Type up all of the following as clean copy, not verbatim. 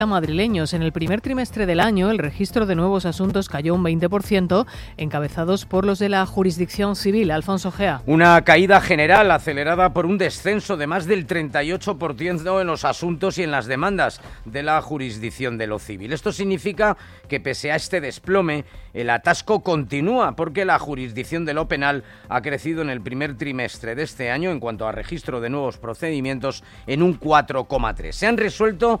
madrileños. En el primer trimestre del año, el registro de nuevos asuntos cayó un 20%, encabezados por los de la jurisdicción civil. Alfonso Gea. Una caída general acelerada por un descenso de más del 38% en los asuntos y en las demandas de la jurisdicción de lo civil. Esto significa que pese a este desplome, el atasco continúa porque la jurisdicción de lo penal ha crecido en el primer trimestre de este año en cuanto a registro de nuevos procedimientos en un 4,3%. Se han resuelto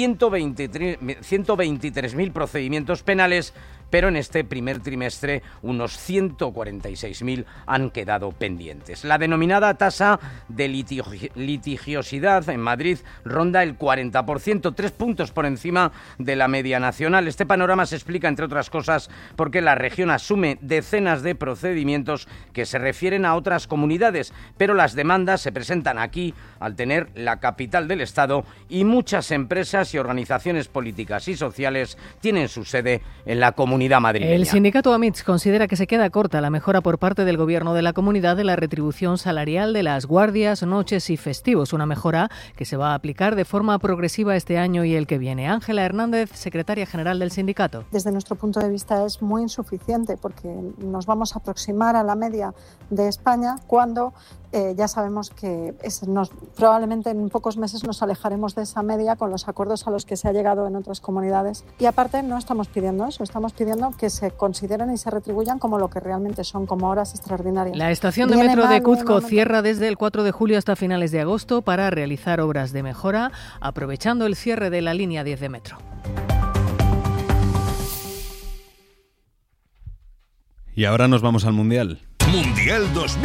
123.000 procedimientos penales, pero en este primer trimestre unos 146.000 han quedado pendientes. La denominada tasa de litigiosidad en Madrid ronda el 40%, 3 puntos por encima de la media nacional. Este panorama se explica, entre otras cosas, porque la región asume decenas de procedimientos que se refieren a otras comunidades, pero las demandas se presentan aquí al tener la capital del Estado y muchas empresas y organizaciones políticas y sociales tienen su sede en la comunidad madrileña. El sindicato AMITS considera que se queda corta la mejora por parte del gobierno de la comunidad de la retribución salarial de las guardias, noches y festivos, una mejora que se va a aplicar de forma progresiva este año y el que viene. Ángela Hernández, secretaria general del sindicato. Desde nuestro punto de vista es muy insuficiente porque nos vamos a aproximar a la media de España cuando ya sabemos que probablemente en pocos meses nos alejaremos de esa media con los acuerdos a los que se ha llegado en otras comunidades. Y aparte no estamos pidiendo eso, estamos pidiendo que se consideren y se retribuyan como lo que realmente son, como horas extraordinarias. La estación de metro de Cuzco cierra desde el 4 de julio hasta finales de agosto para realizar obras de mejora, aprovechando el cierre de la línea 10 de metro. Y ahora nos vamos al Mundial. Mundial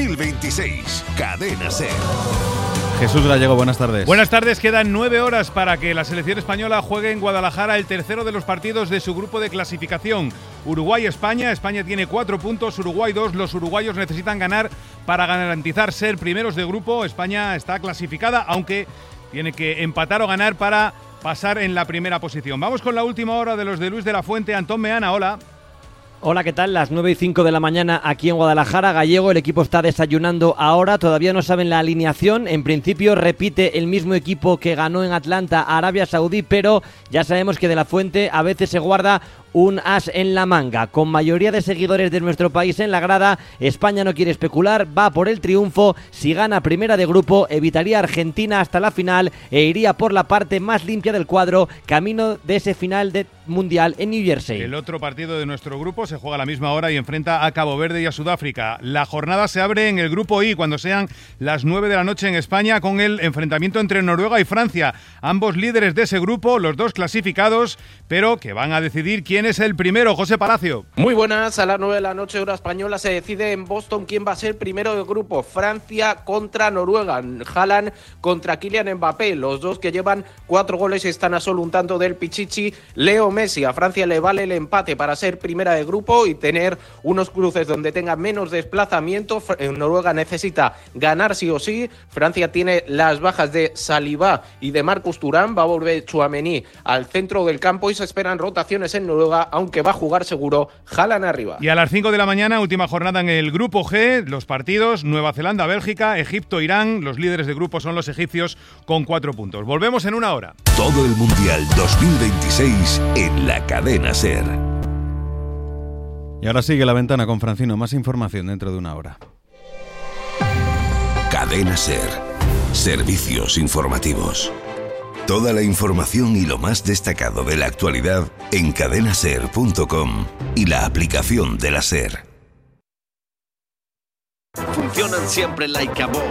2026, Cadena SER. Jesús Gallego, buenas tardes. Buenas tardes, quedan 9 horas para que la selección española juegue en Guadalajara el tercero de los partidos de su grupo de clasificación. Uruguay-España, España tiene 4 puntos, Uruguay 2, los uruguayos necesitan ganar para garantizar ser primeros de grupo. España está clasificada, aunque tiene que empatar o ganar para pasar en la primera posición. Vamos con la última hora de los de Luis de la Fuente. Antón Meana, hola. Hola, ¿qué tal? Las 9:05 de la mañana aquí en Guadalajara. Gallego, el equipo está desayunando ahora, todavía no saben la alineación. En principio repite el mismo equipo que ganó en Atlanta a Arabia Saudí, pero ya sabemos que de la Fuente a veces se guarda un as en la manga. Con mayoría de seguidores de nuestro país en la grada, España no quiere especular, va por el triunfo. Si gana primera de grupo, evitaría Argentina hasta la final e iría por la parte más limpia del cuadro, camino de ese final de Mundial en New Jersey. El otro partido de nuestro grupo se juega a la misma hora y enfrenta a Cabo Verde y a Sudáfrica. La jornada se abre en el grupo I cuando sean las 9 de la noche en España, con el enfrentamiento entre Noruega y Francia. Ambos líderes de ese grupo, los dos clasificados, pero que van a decidir quién es el primero. José Palacio. Muy buenas, a las 9 de la noche hora española se decide en Boston quién va a ser primero del grupo. Francia contra Noruega, Haaland contra Kylian Mbappé, los dos que llevan 4 goles y están a solo un tanto del Pichichi Leo Messi. A Francia le vale el empate para ser primera de grupo y tener unos cruces donde tenga menos desplazamiento. Noruega necesita ganar sí o sí. Francia tiene las bajas de Saliba y de Marcus Thuram, va a volver Tchouaméni al centro del campo y se esperan rotaciones en Noruega, aunque va a jugar seguro Haaland arriba. Y a las 5 de la mañana, última jornada en el grupo G, los partidos Nueva Zelanda, Bélgica, Egipto, Irán. Los líderes de grupo son los egipcios con 4 puntos. Volvemos en una hora. Todo el Mundial 2026 en la Cadena SER. Y ahora sigue La Ventana con Francino. Más información dentro de una hora. Cadena SER. Servicios informativos. Toda la información y lo más destacado de la actualidad en cadenaser.com y la aplicación de la SER. Funcionan siempre like a boss.